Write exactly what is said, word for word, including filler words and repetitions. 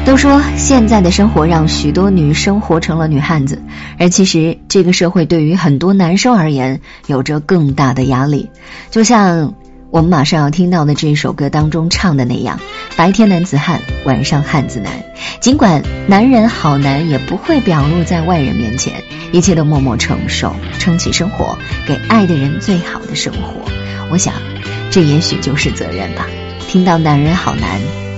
都说现在的生活让许多女生活成了女汉子，而其实这个社会对于很多男生而言有着更大的压力。就像我们马上要听到的这首歌当中唱的那样，白天男子汉，晚上汉子难。尽管男人好难也不会表露在外人面前，一切都默默承受，撑起生活，给爱的人最好的生活。我想这也许就是责任吧。听到男人好难，